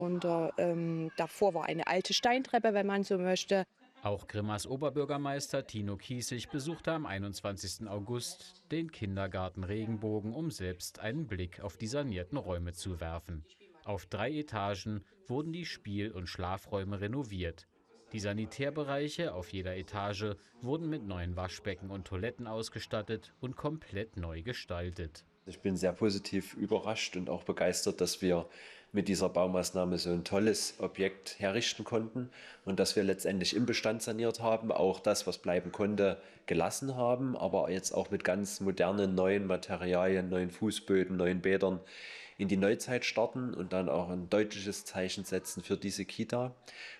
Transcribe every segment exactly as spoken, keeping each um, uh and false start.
Und äh, ähm, davor war eine alte Steintreppe, wenn man so möchte. Auch Grimmas Oberbürgermeister Tino Kiesig besuchte am einundzwanzigsten August den Kindergarten Regenbogen, um selbst einen Blick auf die sanierten Räume zu werfen. Auf drei Etagen wurden die Spiel- und Schlafräume renoviert. Die Sanitärbereiche auf jeder Etage wurden mit neuen Waschbecken und Toiletten ausgestattet und komplett neu gestaltet. Ich bin sehr positiv überrascht und auch begeistert, dass wir mit dieser Baumaßnahme so ein tolles Objekt herrichten konnten und dass wir letztendlich im Bestand saniert haben, auch das, was bleiben konnte, gelassen haben, aber jetzt auch mit ganz modernen neuen Materialien, neuen Fußböden, neuen Bädern in die Neuzeit starten und dann auch ein deutliches Zeichen setzen für diese Kita.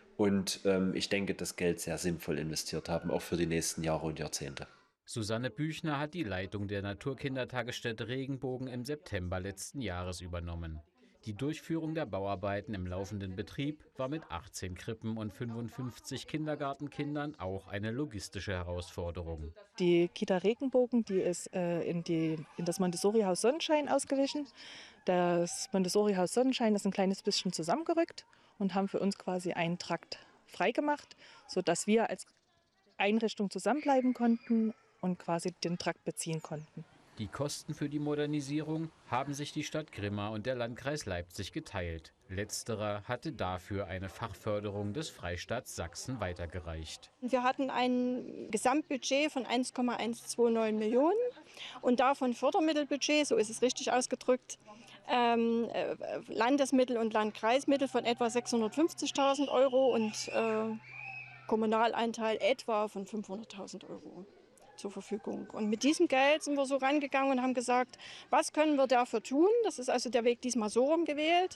Und ähm, ich denke, das Geld sehr sinnvoll investiert haben, auch für die nächsten Jahre und Jahrzehnte. Susanne Büchner hat die Leitung der Naturkindertagesstätte Regenbogen im September letzten Jahres übernommen. Die Durchführung der Bauarbeiten im laufenden Betrieb war mit achtzehn Krippen und fünfundfünfzig Kindergartenkindern auch eine logistische Herausforderung. Die Kita Regenbogen, die ist äh, in, die, in das Montessori-Haus Sonnenschein ausgewichen. Das Montessori-Haus Sonnenschein ist ein kleines bisschen zusammengerückt und haben für uns quasi einen Trakt freigemacht, sodass wir als Einrichtung zusammenbleiben konnten und quasi den Trakt beziehen konnten. Die Kosten für die Modernisierung haben sich die Stadt Grimma und der Landkreis Leipzig geteilt. Letzterer hatte dafür eine Fachförderung des Freistaats Sachsen weitergereicht. Wir hatten ein Gesamtbudget von eins Komma hundertneunundzwanzig Millionen und davon Fördermittelbudget, so ist es richtig ausgedrückt, ähm, äh, Landesmittel und Landkreismittel von etwa sechshundertfünfzigtausend Euro und äh, Kommunaleinteil etwa von fünfhunderttausend Euro zur Verfügung. Und mit diesem Geld sind wir so rangegangen und haben gesagt, was können wir dafür tun? Das ist also der Weg diesmal so rum gewählt.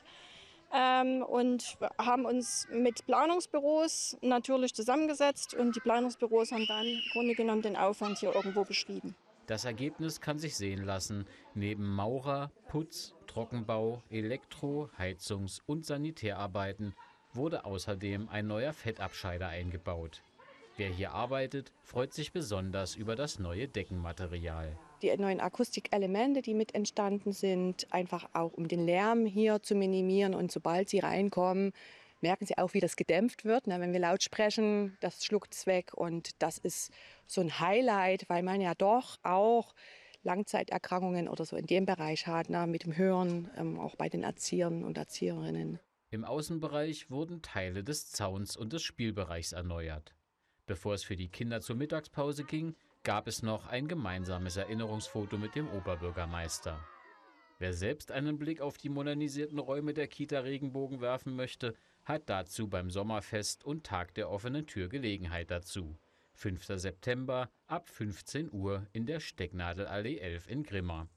Ähm, und haben uns mit Planungsbüros natürlich zusammengesetzt und die Planungsbüros haben dann im Grunde genommen den Aufwand hier irgendwo beschrieben. Das Ergebnis kann sich sehen lassen. Neben Maurer, Putz, Trockenbau, Elektro-, Heizungs- und Sanitärarbeiten wurde außerdem ein neuer Fettabscheider eingebaut. Wer hier arbeitet, freut sich besonders über das neue Deckenmaterial. Die neuen Akustikelemente, die mit entstanden sind, einfach auch um den Lärm hier zu minimieren. Und sobald sie reinkommen, merken sie auch, wie das gedämpft wird. Wenn wir laut sprechen, das schluckt es weg. Und das ist so ein Highlight, weil man ja doch auch Langzeiterkrankungen oder so in dem Bereich hat, mit dem Hören, auch bei den Erziehern und Erzieherinnen. Im Außenbereich wurden Teile des Zauns und des Spielbereichs erneuert. Bevor es für die Kinder zur Mittagspause ging, gab es noch ein gemeinsames Erinnerungsfoto mit dem Oberbürgermeister. Wer selbst einen Blick auf die modernisierten Räume der Kita Regenbogen werfen möchte, hat dazu beim Sommerfest und Tag der offenen Tür Gelegenheit dazu. fünfter September ab fünfzehn Uhr in der Stecknadelallee elf in Grimma.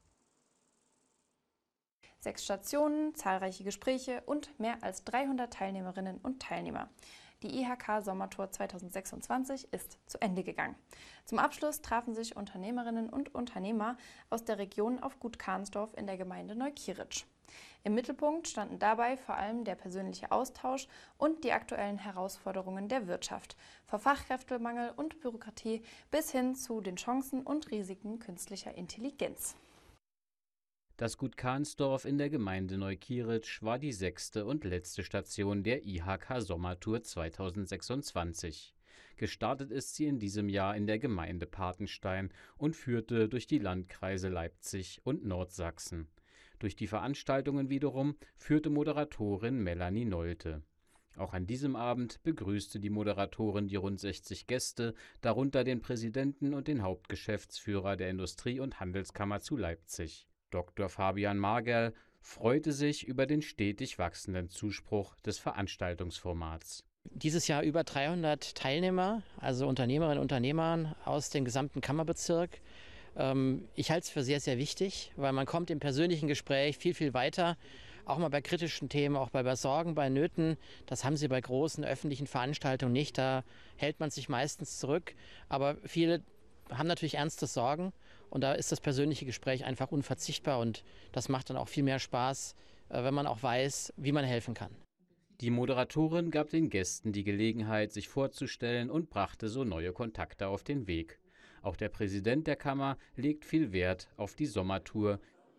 Sechs Stationen, zahlreiche Gespräche und mehr als dreihundert Teilnehmerinnen und Teilnehmer. Die I H K Sommertour zweitausendsechsundzwanzig ist zu Ende gegangen. Zum Abschluss trafen sich Unternehmerinnen und Unternehmer aus der Region auf Gut Kahnsdorf in der Gemeinde Neukirich. Im Mittelpunkt standen dabei vor allem der persönliche Austausch und die aktuellen Herausforderungen der Wirtschaft, vor Fachkräftemangel und Bürokratie bis hin zu den Chancen und Risiken künstlicher Intelligenz. Das Gut Kahnsdorf in der Gemeinde Neukirich war die sechste und letzte Station der I H K Sommertour zweitausendsechsundzwanzig. Gestartet ist sie in diesem Jahr in der Gemeinde Patenstein und führte durch die Landkreise Leipzig und Nordsachsen. Durch die Veranstaltungen wiederum führte Moderatorin Melanie Nolte. Auch an diesem Abend begrüßte die Moderatorin die rund sechzig Gäste, darunter den Präsidenten und den Hauptgeschäftsführer der Industrie- und Handelskammer zu Leipzig. Doktor Fabian Margerl freute sich über den stetig wachsenden Zuspruch des Veranstaltungsformats. Dieses Jahr über dreihundert Teilnehmer, also Unternehmerinnen und Unternehmer aus dem gesamten Kammerbezirk. Ich halte es für sehr, sehr wichtig, weil man kommt im persönlichen Gespräch viel, viel weiter. Auch mal bei kritischen Themen, auch bei Sorgen, bei Nöten. Das haben Sie bei großen öffentlichen Veranstaltungen nicht. Da hält man sich meistens zurück. Aber viele haben natürlich ernste Sorgen und da ist das persönliche Gespräch einfach unverzichtbar und das macht dann auch viel mehr Spaß, wenn man auch weiß, wie man helfen kann. Die Moderatorin gab den Gästen die Gelegenheit, sich vorzustellen und brachte so neue Kontakte auf den Weg. Auch der Präsident der Kammer legt viel Wert auf die Sommertour,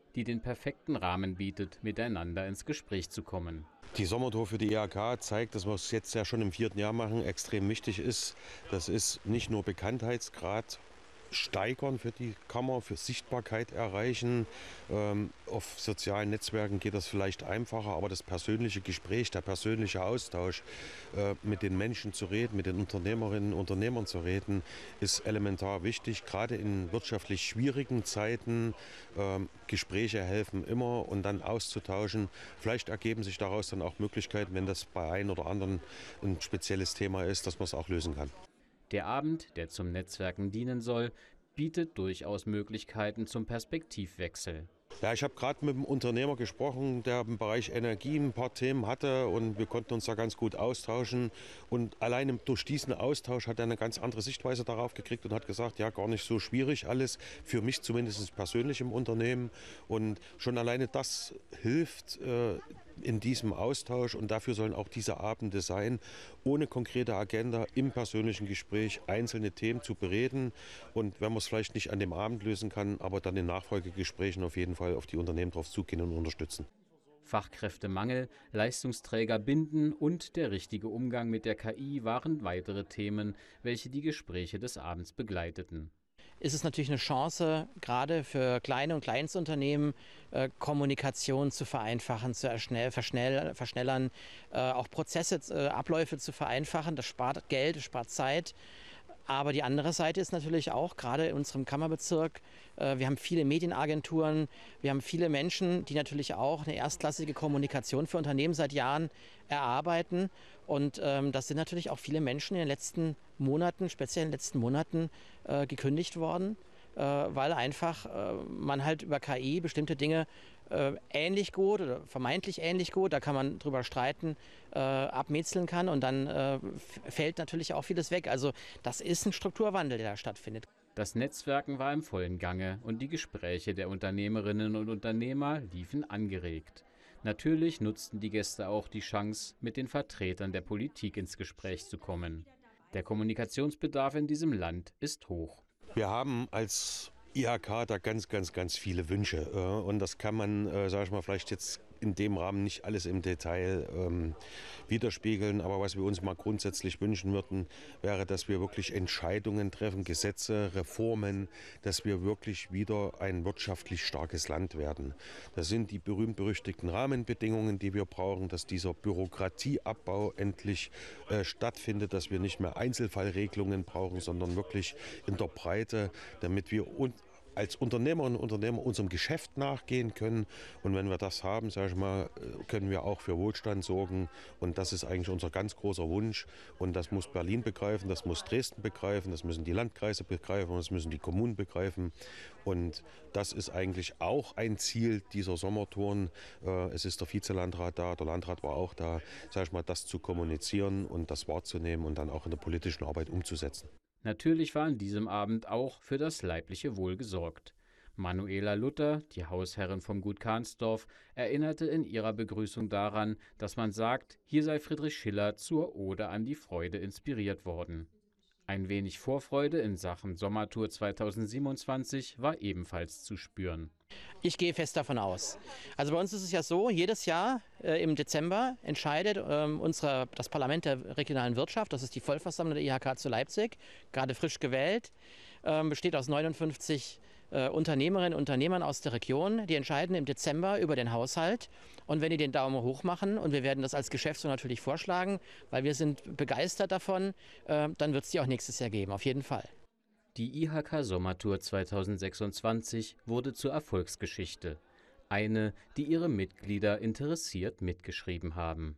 die den perfekten Rahmen bietet, miteinander ins Gespräch zu kommen. Die Sommertour für die I H K zeigt, dass wir es jetzt ja schon im vierten Jahr machen, extrem wichtig ist. Das ist nicht nur Bekanntheitsgrad steigern für die Kammer, für Sichtbarkeit erreichen. Ähm, auf sozialen Netzwerken geht das vielleicht einfacher, aber das persönliche Gespräch, der persönliche Austausch, äh, mit den Menschen zu reden, mit den Unternehmerinnen und Unternehmern zu reden, ist elementar wichtig. Gerade in wirtschaftlich schwierigen Zeiten, ähm, Gespräche helfen immer und dann auszutauschen. Vielleicht ergeben sich daraus dann auch Möglichkeiten, wenn das bei einem oder anderen ein spezielles Thema ist, dass man es auch lösen kann. Der Abend, der zum Netzwerken dienen soll, bietet durchaus Möglichkeiten zum Perspektivwechsel. Ja, ich habe gerade mit einem Unternehmer gesprochen, der im Bereich Energie ein paar Themen hatte und wir konnten uns da ganz gut austauschen. Und alleine durch diesen Austausch hat er eine ganz andere Sichtweise darauf gekriegt und hat gesagt, ja, gar nicht so schwierig alles, für mich zumindest persönlich im Unternehmen. Und schon alleine das hilft äh, in diesem Austausch und dafür sollen auch diese Abende sein, ohne konkrete Agenda im persönlichen Gespräch einzelne Themen zu bereden. Und wenn man es vielleicht nicht an dem Abend lösen kann, aber dann in Nachfolgegesprächen auf jeden Fall auf die Unternehmen drauf zugehen und unterstützen. Fachkräftemangel, Leistungsträger binden und der richtige Umgang mit der K I waren weitere Themen, welche die Gespräche des Abends begleiteten. Ist es natürlich eine Chance, gerade für kleine und Kleinstunternehmen äh, Kommunikation zu vereinfachen, zu erschnell, verschnell, verschnellern, äh, auch Prozesse, äh, Abläufe zu vereinfachen. Das spart Geld, das spart Zeit. Aber die andere Seite ist natürlich auch, gerade in unserem Kammerbezirk, äh, wir haben viele Medienagenturen, wir haben viele Menschen, die natürlich auch eine erstklassige Kommunikation für Unternehmen seit Jahren erarbeiten. Und ähm, das sind natürlich auch viele Menschen in den letzten Monaten, speziell in den letzten Monaten, äh, gekündigt worden, äh, weil einfach äh, man halt über K I bestimmte Dinge äh, ähnlich gut oder vermeintlich ähnlich gut, da kann man drüber streiten, äh, abmetzeln kann und dann äh, fällt natürlich auch vieles weg. Also das ist ein Strukturwandel, der da stattfindet. Das Netzwerken war im vollen Gange und die Gespräche der Unternehmerinnen und Unternehmer liefen angeregt. Natürlich nutzten die Gäste auch die Chance, mit den Vertretern der Politik ins Gespräch zu kommen. Der Kommunikationsbedarf in diesem Land ist hoch. Wir haben als I H K da ganz, ganz, ganz viele Wünsche. Und das kann man, sage ich mal, vielleicht jetzt in dem Rahmen nicht alles im Detail ähm, widerspiegeln. Aber was wir uns mal grundsätzlich wünschen würden, wäre, dass wir wirklich Entscheidungen treffen, Gesetze, Reformen, dass wir wirklich wieder ein wirtschaftlich starkes Land werden. Das sind die berühmt-berüchtigten Rahmenbedingungen, die wir brauchen, dass dieser Bürokratieabbau endlich äh, stattfindet, dass wir nicht mehr Einzelfallregelungen brauchen, sondern wirklich in der Breite, damit wir un- als Unternehmerinnen und Unternehmer unserem Geschäft nachgehen können. Und wenn wir das haben, sage ich mal, können wir auch für Wohlstand sorgen. Und das ist eigentlich unser ganz großer Wunsch. Und das muss Berlin begreifen, das muss Dresden begreifen, das müssen die Landkreise begreifen, das müssen die Kommunen begreifen. Und das ist eigentlich auch ein Ziel dieser Sommertouren. Es ist der Vizelandrat da, der Landrat war auch da, sage ich mal, das zu kommunizieren und das wahrzunehmen und dann auch in der politischen Arbeit umzusetzen. Natürlich war an diesem Abend auch für das leibliche Wohl gesorgt. Manuela Luther, die Hausherrin vom Gut Kahnsdorf, erinnerte in ihrer Begrüßung daran, dass man sagt, hier sei Friedrich Schiller zur Ode an die Freude inspiriert worden. Ein wenig Vorfreude in Sachen Sommertour zweitausendsiebenundzwanzig war ebenfalls zu spüren. Ich gehe fest davon aus. Also bei uns ist es ja so, jedes Jahr äh, im Dezember entscheidet ähm, unsere, das Parlament der regionalen Wirtschaft, das ist die Vollversammlung der I H K zu Leipzig, gerade frisch gewählt, ähm, besteht aus neunundfünfzig äh, Unternehmerinnen und Unternehmern aus der Region. Die entscheiden im Dezember über den Haushalt. Und wenn die den Daumen hoch machen, und wir werden das als Geschäftsführer natürlich vorschlagen, weil wir sind begeistert davon, äh, dann wird es die auch nächstes Jahr geben, auf jeden Fall. Die I H K Sommertour zweitausendsechsundzwanzig wurde zur Erfolgsgeschichte. Eine, die ihre Mitglieder interessiert mitgeschrieben haben.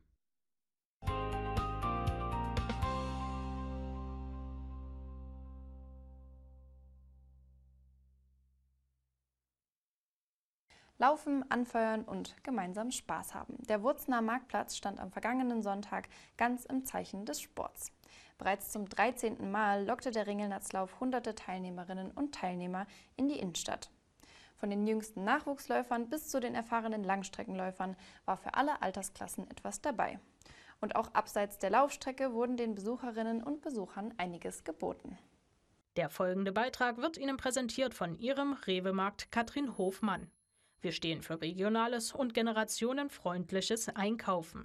Laufen, anfeuern und gemeinsam Spaß haben. Der Wurzener Marktplatz stand am vergangenen Sonntag ganz im Zeichen des Sports. Bereits zum dreizehnten Mal lockte der Ringelnatzlauf hunderte Teilnehmerinnen und Teilnehmer in die Innenstadt. Von den jüngsten Nachwuchsläufern bis zu den erfahrenen Langstreckenläufern war für alle Altersklassen etwas dabei. Und auch abseits der Laufstrecke wurden den Besucherinnen und Besuchern einiges geboten. Der folgende Beitrag wird Ihnen präsentiert von Ihrem Rewe-Markt Katrin Hofmann. Wir stehen für regionales und generationenfreundliches Einkaufen.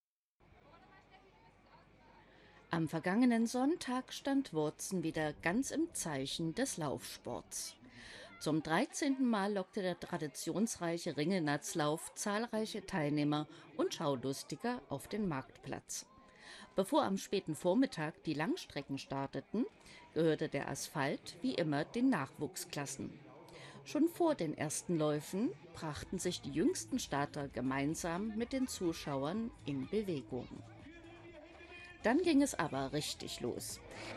Am vergangenen Sonntag stand Wurzen wieder ganz im Zeichen des Laufsports. Zum dreizehnten Mal lockte der traditionsreiche Ringelnatzlauf zahlreiche Teilnehmer und Schaulustiger auf den Marktplatz. Bevor am späten Vormittag die Langstrecken starteten, gehörte der Asphalt wie immer den Nachwuchsklassen. Schon vor den ersten Läufen brachten sich die jüngsten Starter gemeinsam mit den Zuschauern in Bewegung. Dann ging es aber richtig los.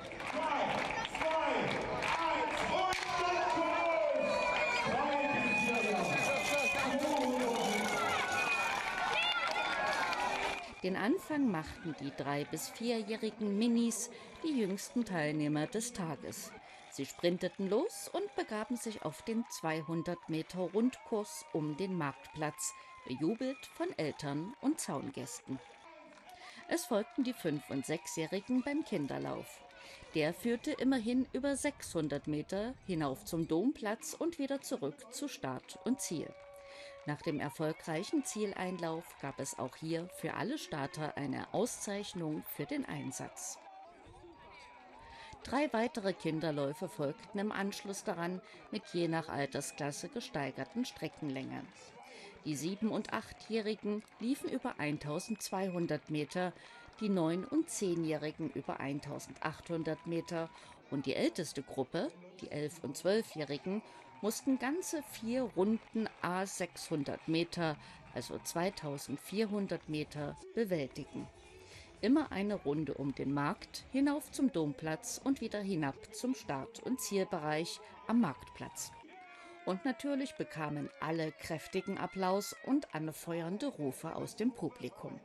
Den Anfang machten die drei- bis vierjährigen Minis, die jüngsten Teilnehmer des Tages. Sie sprinteten los und begaben sich auf den zweihundert Meter Rundkurs um den Marktplatz, bejubelt von Eltern und Zaungästen. Es folgten die fünf- und sechsjährigen beim Kinderlauf. Der führte immerhin über sechshundert Meter hinauf zum Domplatz und wieder zurück zu Start und Ziel. Nach dem erfolgreichen Zieleinlauf gab es auch hier für alle Starter eine Auszeichnung für den Einsatz. Drei weitere Kinderläufe folgten im Anschluss daran mit je nach Altersklasse gesteigerten Streckenlängen. Die sieben- und achtjährigen liefen über eintausendzweihundert Meter, die neun- und zehnjährigen über eintausendachthundert Meter und die älteste Gruppe, die elf- und zwölfjährigen, mussten ganze vier Runden à sechshundert Meter, also zweitausendvierhundert Meter, bewältigen. Immer eine Runde um den Markt, hinauf zum Domplatz und wieder hinab zum Start- und Zielbereich am Marktplatz. Und natürlich bekamen alle kräftigen Applaus und anfeuernde Rufe aus dem Publikum.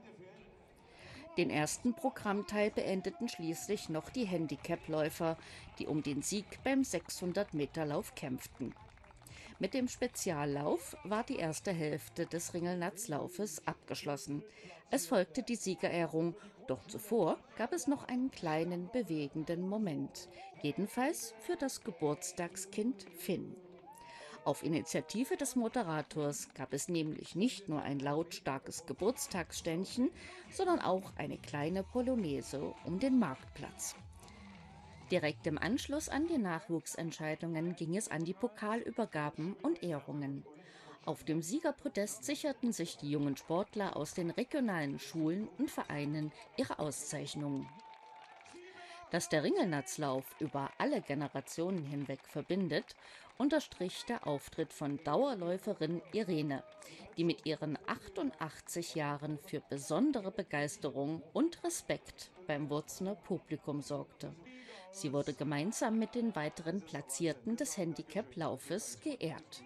Den ersten Programmteil beendeten schließlich noch die Handicap-Läufer, die um den Sieg beim sechshundert Meter Lauf kämpften. Mit dem Speziallauf war die erste Hälfte des Ringelnatzlaufes abgeschlossen. Es folgte die Siegerehrung, doch zuvor gab es noch einen kleinen bewegenden Moment, jedenfalls für das Geburtstagskind Finn. Auf Initiative des Moderators gab es nämlich nicht nur ein lautstarkes Geburtstagsständchen, sondern auch eine kleine Polonaise um den Marktplatz. Direkt im Anschluss an die Nachwuchsentscheidungen ging es an die Pokalübergaben und Ehrungen. Auf dem Siegerpodest sicherten sich die jungen Sportler aus den regionalen Schulen und Vereinen ihre Auszeichnungen. Dass der Ringelnatzlauf über alle Generationen hinweg verbindet, unterstrich der Auftritt von Dauerläuferin Irene, die mit ihren achtundachtzig Jahren für besondere Begeisterung und Respekt beim Wurzener Publikum sorgte. Sie wurde gemeinsam mit den weiteren Platzierten des Handicap-Laufes geehrt.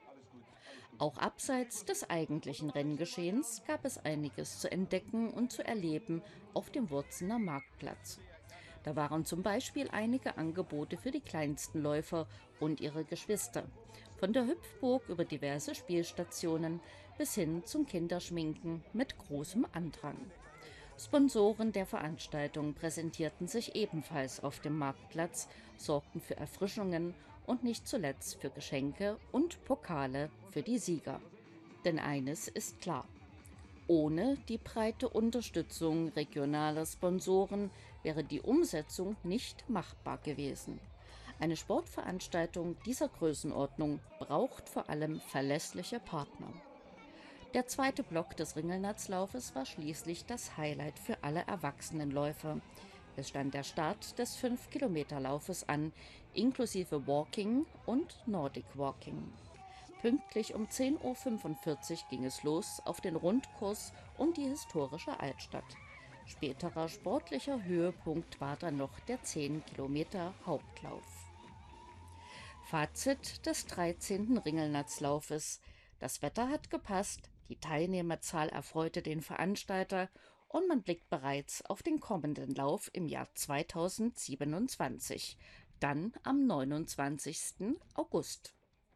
Auch abseits des eigentlichen Renngeschehens gab es einiges zu entdecken und zu erleben auf dem Wurzener Marktplatz. Da waren zum Beispiel einige Angebote für die kleinsten Läufer und ihre Geschwister, von der Hüpfburg über diverse Spielstationen bis hin zum Kinderschminken mit großem Andrang. Sponsoren der Veranstaltung präsentierten sich ebenfalls auf dem Marktplatz, sorgten für Erfrischungen und nicht zuletzt für Geschenke und Pokale für die Sieger. Denn eines ist klar: Ohne die breite Unterstützung regionaler Sponsoren wäre die Umsetzung nicht machbar gewesen. Eine Sportveranstaltung dieser Größenordnung braucht vor allem verlässliche Partner. Der zweite Block des Ringelnatzlaufes war schließlich das Highlight für alle Erwachsenenläufer. Es stand der Start des fünf Kilometer Laufes an, inklusive Walking und Nordic Walking. Pünktlich um zehn Uhr fünfundvierzig ging es los auf den Rundkurs um die historische Altstadt. Späterer sportlicher Höhepunkt war dann noch der zehn Kilometer Hauptlauf. Fazit des dreizehnten Ringelnatzlaufes: Das Wetter hat gepasst, die Teilnehmerzahl erfreute den Veranstalter und man blickt bereits auf den kommenden Lauf im Jahr zweitausendsiebenundzwanzig, dann am neunundzwanzigsten August.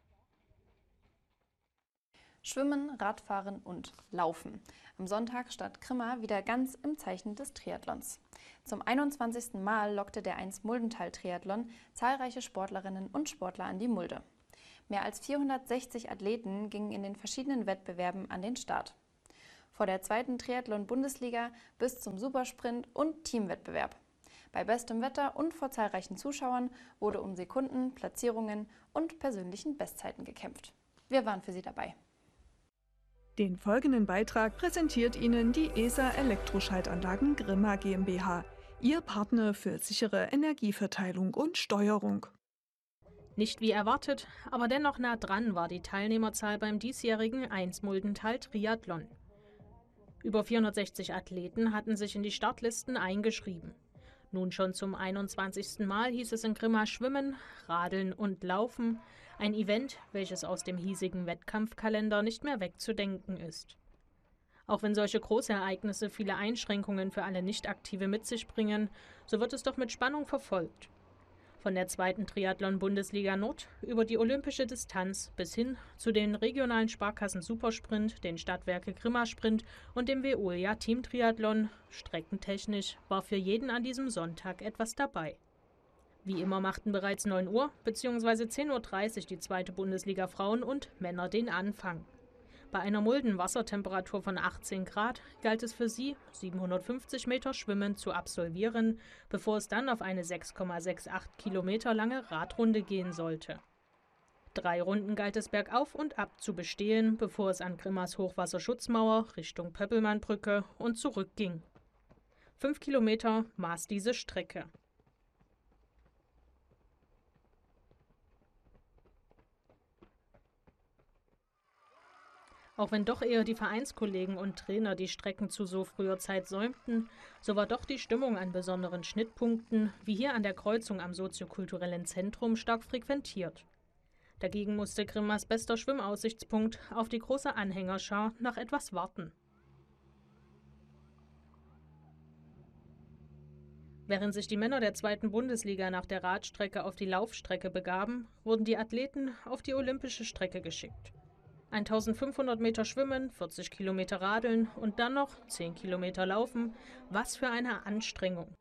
Schwimmen, Radfahren und Laufen. Am Sonntag stand Grimma wieder ganz im Zeichen des Triathlons. Zum einundzwanzigsten Mal lockte der eins Muldental-Triathlon zahlreiche Sportlerinnen und Sportler an die Mulde. Mehr als vierhundertsechzig Athleten gingen in den verschiedenen Wettbewerben an den Start. Vor der zweiten Triathlon-Bundesliga bis zum Supersprint und Teamwettbewerb. Bei bestem Wetter und vor zahlreichen Zuschauern wurde um Sekunden, Platzierungen und persönlichen Bestzeiten gekämpft. Wir waren für Sie dabei. Den folgenden Beitrag präsentiert Ihnen die E S A Elektroschaltanlagen Grimma GmbH, Ihr Partner für sichere Energieverteilung und Steuerung. Nicht wie erwartet, aber dennoch nah dran war die Teilnehmerzahl beim diesjährigen Eins-Muldental-Triathlon. Über vierhundertsechzig Athleten hatten sich in die Startlisten eingeschrieben. Nun schon zum einundzwanzigsten Mal hieß es in Grimma Schwimmen, Radeln und Laufen, ein Event, welches aus dem hiesigen Wettkampfkalender nicht mehr wegzudenken ist. Auch wenn solche Großereignisse viele Einschränkungen für alle Nicht-Aktive mit sich bringen, so wird es doch mit Spannung verfolgt. Von der zweiten Triathlon-Bundesliga Nord über die olympische Distanz bis hin zu den regionalen Sparkassen Supersprint, den Stadtwerke Grimma Sprint und dem Veolia Team Triathlon. Streckentechnisch war für jeden an diesem Sonntag etwas dabei. Wie immer machten bereits neun Uhr bzw. zehn Uhr dreißig die zweite Bundesliga Frauen und Männer den Anfang. Bei einer mulden Wassertemperatur von achtzehn Grad galt es für sie, siebenhundertfünfzig Meter Schwimmen zu absolvieren, bevor es dann auf eine sechs Komma achtundsechzig Kilometer lange Radrunde gehen sollte. Drei Runden galt es bergauf und ab zu bestehen, bevor es an Grimmas Hochwasserschutzmauer Richtung Pöppelmannbrücke und zurück ging. Fünf Kilometer maß diese Strecke. Auch wenn doch eher die Vereinskollegen und Trainer die Strecken zu so früher Zeit säumten, so war doch die Stimmung an besonderen Schnittpunkten, wie hier an der Kreuzung am soziokulturellen Zentrum, stark frequentiert. Dagegen musste Grimmas bester Schwimmaussichtspunkt auf die große Anhängerschar noch etwas warten. Während sich die Männer der zweiten Bundesliga nach der Radstrecke auf die Laufstrecke begaben, wurden die Athleten auf die olympische Strecke geschickt. eintausendfünfhundert Meter Schwimmen, vierzig Kilometer Radeln und dann noch zehn Kilometer Laufen. Was für eine Anstrengung!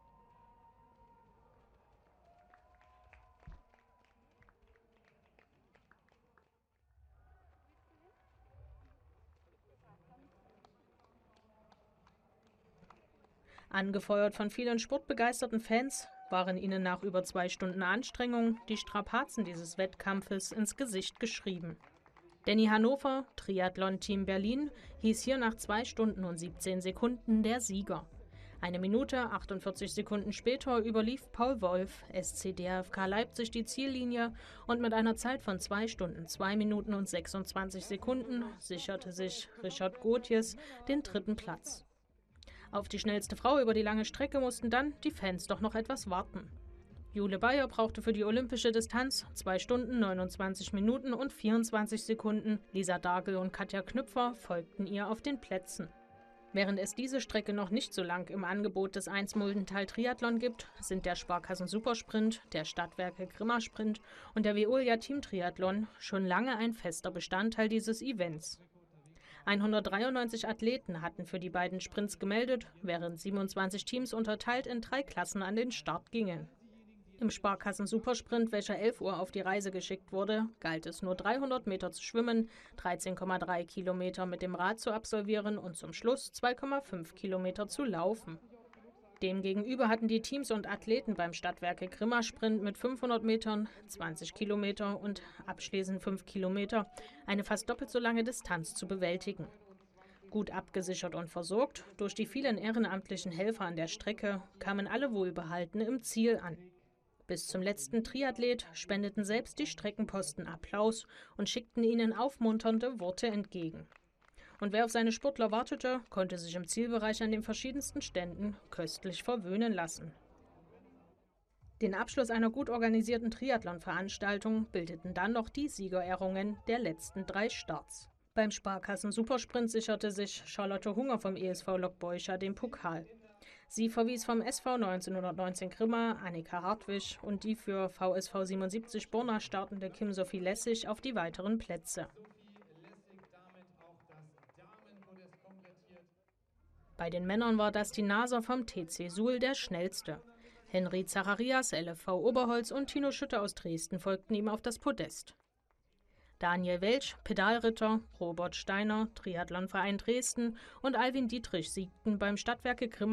Angefeuert von vielen sportbegeisterten Fans waren ihnen nach über zwei Stunden Anstrengung die Strapazen dieses Wettkampfes ins Gesicht geschrieben. Danny Hannover, Triathlon-Team Berlin, hieß hier nach zwei Stunden und siebzehn Sekunden der Sieger. Eine Minute, achtundvierzig Sekunden später überlief Paul Wolf, S C D F K Leipzig, die Ziellinie und mit einer Zeit von zwei Stunden, zwei Minuten und sechsundzwanzig Sekunden sicherte sich Richard Gotjes den dritten Platz. Auf die schnellste Frau über die lange Strecke mussten dann die Fans doch noch etwas warten. Jule Bayer brauchte für die olympische Distanz zwei Stunden, neunundzwanzig Minuten und vierundzwanzig Sekunden. Lisa Dagel und Katja Knüpfer folgten ihr auf den Plätzen. Während es diese Strecke noch nicht so lang im Angebot des Eins-Muldental-Triathlon gibt, sind der Sparkassen Supersprint, der Stadtwerke Grimma Sprint und der Veolia Team Triathlon schon lange ein fester Bestandteil dieses Events. hundertdreiundneunzig Athleten hatten für die beiden Sprints gemeldet, während siebenundzwanzig Teams unterteilt in drei Klassen an den Start gingen. Im Sparkassen-Supersprint, welcher elf Uhr auf die Reise geschickt wurde, galt es nur dreihundert Meter zu schwimmen, dreizehn Komma drei Kilometer mit dem Rad zu absolvieren und zum Schluss zwei Komma fünf Kilometer zu laufen. Demgegenüber hatten die Teams und Athleten beim Stadtwerke Grimma Sprint mit fünfhundert Metern, zwanzig Kilometer und abschließend fünf Kilometer eine fast doppelt so lange Distanz zu bewältigen. Gut abgesichert und versorgt durch die vielen ehrenamtlichen Helfer an der Strecke kamen alle wohlbehalten im Ziel an. Bis zum letzten Triathlet spendeten selbst die Streckenposten Applaus und schickten ihnen aufmunternde Worte entgegen. Und wer auf seine Sportler wartete, konnte sich im Zielbereich an den verschiedensten Ständen köstlich verwöhnen lassen. Den Abschluss einer gut organisierten Triathlon-Veranstaltung bildeten dann noch die Siegerehrungen der letzten drei Starts. Beim Sparkassen-Supersprint sicherte sich Charlotte Hunger vom E S V Lok Beucha den Pokal. Sie verwies vom S V neunzehnhundertneunzehn Grimma Annika Hartwig und die für V S V siebenundsiebzig Borna startende Kim-Sophie Lessig auf die weiteren Plätze. Bei den Männern war Dustin Naser vom T C Suhl der schnellste. Henry Zacharias, L F V Oberholz und Tino Schütte aus Dresden folgten ihm auf das Podest. Daniel Welsch, Pedalritter, Robert Steiner, Triathlonverein Dresden und Alwin Dietrich siegten beim Stadtwerke Grimma